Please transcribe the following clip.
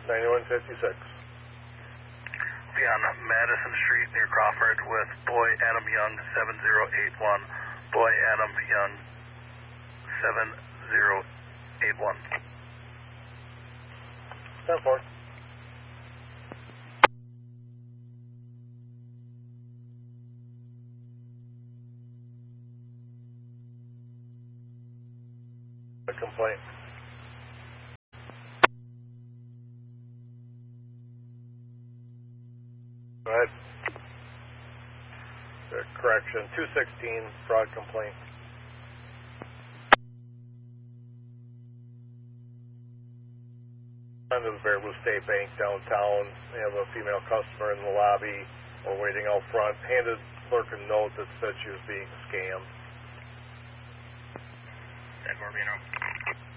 9156. Be on Madison Street near Crawford with boy Adam Young 7081. Boy Adam Young 7081. 10-4. A complaint. Go ahead. Correction, 216, fraud complaint. Under the Bear Blue State Bank downtown. They have a female customer in the lobby or waiting out front. Handed clerk a note that said she was being scammed. 10-4, being